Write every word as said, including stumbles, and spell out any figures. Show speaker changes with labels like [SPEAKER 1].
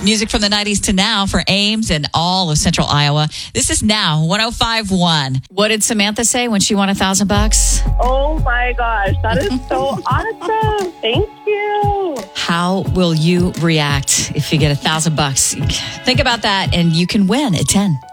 [SPEAKER 1] Music from the nineties to now for Ames and all of Central Iowa. This is Now one oh five point one. What did Samantha say when she won a thousand bucks?
[SPEAKER 2] Oh my gosh, that is so awesome. Thank you.
[SPEAKER 1] How will you react if you get a thousand bucks? Think about that and you can win at ten.